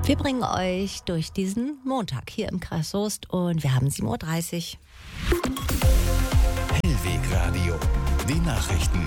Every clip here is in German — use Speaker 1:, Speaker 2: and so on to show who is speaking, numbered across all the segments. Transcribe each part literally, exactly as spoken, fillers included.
Speaker 1: Wir bringen euch durch diesen Montag hier im Kreis Soest und wir haben sieben Uhr dreißig.
Speaker 2: Hellwegradio, die Nachrichten.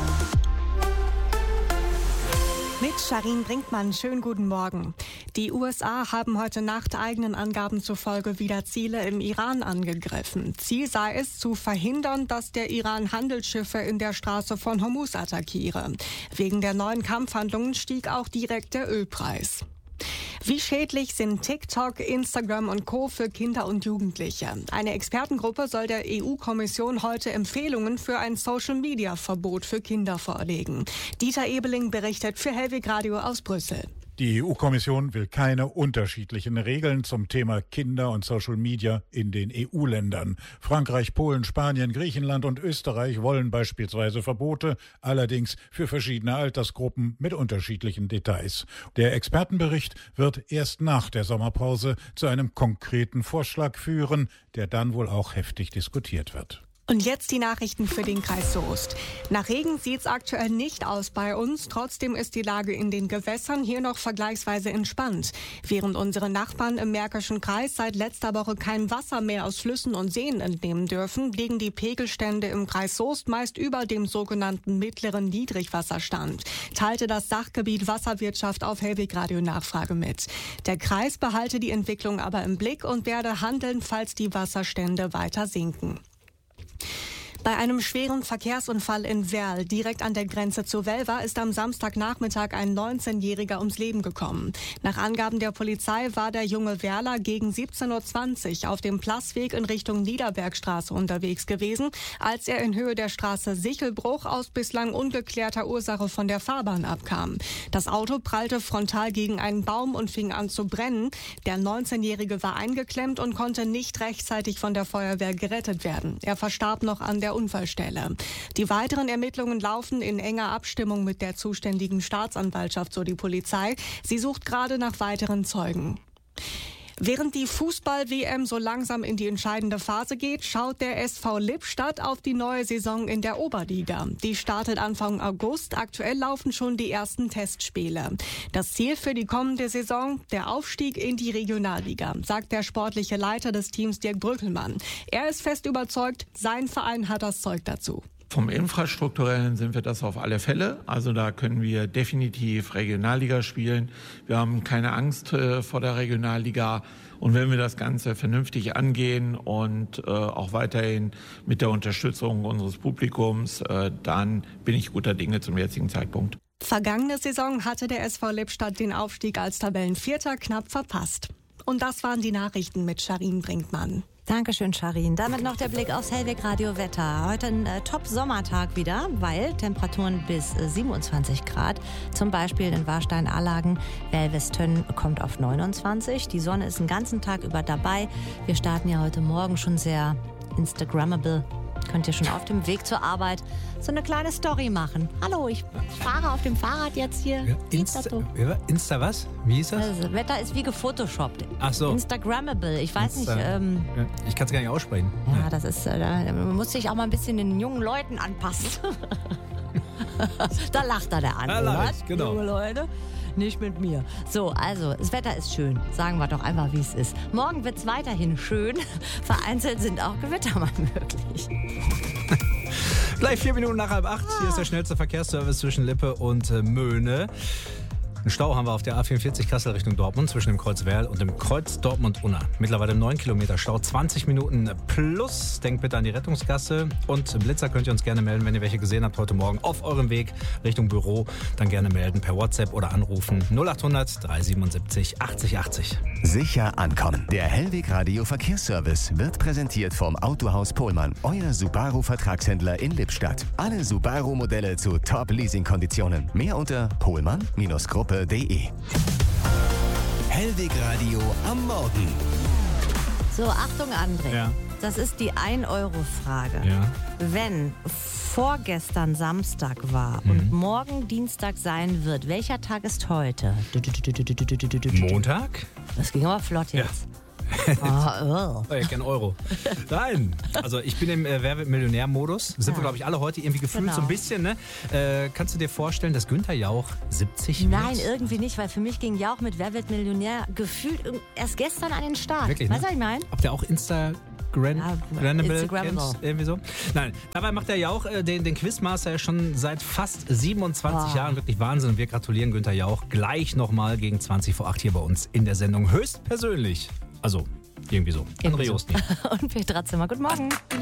Speaker 3: Mit Sharin Brinkmann, schönen guten Morgen. Die U S A haben heute Nacht eigenen Angaben zufolge wieder Ziele im Iran angegriffen. Ziel sei es, zu verhindern, dass der Iran Handelsschiffe in der Straße von Hormuz attackiere. Wegen der neuen Kampfhandlungen stieg auch direkt der Ölpreis. Wie schädlich sind TikTok, Instagram und Co. für Kinder und Jugendliche? Eine Expertengruppe soll der E U-Kommission heute Empfehlungen für ein Social-Media-Verbot für Kinder vorlegen. Dieter Ebeling berichtet für Hellwegradio aus Brüssel.
Speaker 4: Die E U-Kommission will keine unterschiedlichen Regeln zum Thema Kinder und Social Media in den E U-Ländern. Frankreich, Polen, Spanien, Griechenland und Österreich wollen beispielsweise Verbote, allerdings für verschiedene Altersgruppen mit unterschiedlichen Details. Der Expertenbericht wird erst nach der Sommerpause zu einem konkreten Vorschlag führen, der dann wohl auch heftig diskutiert wird.
Speaker 3: Und jetzt die Nachrichten für den Kreis Soest. Nach Regen sieht's aktuell nicht aus bei uns. Trotzdem ist die Lage in den Gewässern hier noch vergleichsweise entspannt. Während unsere Nachbarn im Märkischen Kreis seit letzter Woche kein Wasser mehr aus Flüssen und Seen entnehmen dürfen, liegen die Pegelstände im Kreis Soest meist über dem sogenannten mittleren Niedrigwasserstand, teilte das Sachgebiet Wasserwirtschaft auf Hellwegradio Nachfrage mit. Der Kreis behalte die Entwicklung aber im Blick und werde handeln, falls die Wasserstände weiter sinken. Bei einem schweren Verkehrsunfall in Werl, direkt an der Grenze zu Velva, ist am Samstagnachmittag ein neunzehnjähriger ums Leben gekommen. Nach Angaben der Polizei war der junge Werler gegen siebzehn Uhr zwanzig auf dem Plassweg in Richtung Niederbergstraße unterwegs gewesen, als er in Höhe der Straße Sichelbruch aus bislang ungeklärter Ursache von der Fahrbahn abkam. Das Auto prallte frontal gegen einen Baum und fing an zu brennen. Der neunzehnjährige war eingeklemmt und konnte nicht rechtzeitig von der Feuerwehr gerettet werden. Er verstarb noch an der Unfallstelle. Die weiteren Ermittlungen laufen in enger Abstimmung mit der zuständigen Staatsanwaltschaft, so die Polizei. Sie sucht gerade nach weiteren Zeugen. Während die Fußball-W M so langsam in die entscheidende Phase geht, schaut der S V Lippstadt auf die neue Saison in der Oberliga. Die startet Anfang August. Aktuell laufen schon die ersten Testspiele. Das Ziel für die kommende Saison, der Aufstieg in die Regionalliga, sagt der sportliche Leiter des Teams Dirk Brückelmann. Er ist fest überzeugt, sein Verein hat das Zeug dazu.
Speaker 5: Vom Infrastrukturellen sind wir das auf alle Fälle. Also da können wir definitiv Regionalliga spielen. Wir haben keine Angst äh, vor der Regionalliga. Und wenn wir das Ganze vernünftig angehen und äh, auch weiterhin mit der Unterstützung unseres Publikums, äh, dann bin ich guter Dinge zum jetzigen Zeitpunkt.
Speaker 3: Vergangene Saison hatte der S V Lippstadt den Aufstieg als Tabellenvierter knapp verpasst. Und das waren die Nachrichten mit Sharin Brinkmann.
Speaker 1: Dankeschön, Sharin. Damit noch der Blick aufs Hellwegradio Wetter. Heute ein äh, Top-Sommertag wieder, weil Temperaturen bis äh, siebenundzwanzig Grad. Zum Beispiel in Warstein-Allagen. Welvestön kommt auf neunundzwanzig. Die Sonne ist den ganzen Tag über dabei. Wir starten ja heute Morgen schon sehr Instagrammable. Könnt ihr schon auf dem Weg zur Arbeit so eine kleine Story machen. Hallo, ich fahre auf dem Fahrrad jetzt hier.
Speaker 6: Ja, Insta, Insta was? Wie ist das?
Speaker 1: Also, das Wetter ist wie gefotoshoppt.
Speaker 6: Ach so.
Speaker 1: Instagrammable. Ich weiß
Speaker 6: Insta.
Speaker 1: nicht. Ähm,
Speaker 6: ja, ich kann es gar nicht aussprechen.
Speaker 1: ja,
Speaker 6: Ja.
Speaker 1: das ist, äh, da muss sich auch mal ein bisschen den jungen Leuten anpassen. Da lacht er der an.
Speaker 6: Da lach ich, genau.
Speaker 1: Junge Leute. Nicht mit mir. So, also, das Wetter ist schön. Sagen wir doch einfach, wie es ist. Morgen wird es weiterhin schön. Vereinzelt sind auch Gewitter mal möglich.
Speaker 6: Gleich vier Minuten nach halb acht. Hier ist der schnellste Verkehrsservice zwischen Lippe und äh, Möhne. Einen Stau haben wir auf der A vierundvierzig Kassel Richtung Dortmund zwischen dem Kreuz Werl und dem Kreuz Dortmund-Unna. Mittlerweile neun Kilometer Stau, zwanzig Minuten plus. Denkt bitte an die Rettungsgasse. Und Blitzer könnt ihr uns gerne melden, wenn ihr welche gesehen habt heute Morgen auf eurem Weg Richtung Büro. Dann gerne melden per WhatsApp oder anrufen null acht hundert dreihundertsiebenundsiebzig achtzig achtzig.
Speaker 2: Sicher ankommen. Der Hellwegradio Verkehrsservice wird präsentiert vom Autohaus Pohlmann, euer Subaru-Vertragshändler in Lippstadt. Alle Subaru-Modelle zu Top-Leasing-Konditionen. Mehr unter pohlmann Gruppe punkt de. Hellwegradio am Morgen.
Speaker 1: So, Achtung, André.
Speaker 6: Ja.
Speaker 1: Das ist die ein Euro Frage.
Speaker 6: Ja.
Speaker 1: Wenn vorgestern Samstag war
Speaker 6: Mhm.
Speaker 1: und morgen Dienstag sein wird, welcher Tag ist heute?
Speaker 6: Montag?
Speaker 1: Das ging aber flott jetzt. Oh,
Speaker 6: Oh, ja, kein Euro. Nein. Also ich bin im äh, Wer wird Millionär-Modus. Sind
Speaker 1: Ja.
Speaker 6: wir, glaube ich, alle heute irgendwie gefühlt
Speaker 1: Genau.
Speaker 6: so ein bisschen. Ne? Äh, kannst du dir vorstellen, dass Günther Jauch siebzig wird?
Speaker 1: Nein, irgendwie nicht, weil für mich ging Jauch mit Wer wird Millionär gefühlt irg- erst gestern an den Start.
Speaker 6: Wirklich,
Speaker 1: Weißt
Speaker 6: ne?
Speaker 1: du, was ich meine?
Speaker 6: Ob der auch Instagram
Speaker 1: Ja,
Speaker 6: Instagrammable
Speaker 1: Instagrammable.
Speaker 6: kennt? Irgendwie so? Nein, dabei macht er ja auch äh, den, den Quizmaster ja schon seit fast siebenundzwanzig
Speaker 1: Oh.
Speaker 6: Jahren. Wirklich Wahnsinn. Und wir gratulieren Günther Jauch gleich nochmal gegen zwanzig vor acht hier bei uns in der Sendung. Höchstpersönlich. Also, irgendwie so.
Speaker 1: Irgendwie
Speaker 6: André
Speaker 1: so.
Speaker 6: Osten.
Speaker 1: Und Petra Zimmer, guten Morgen.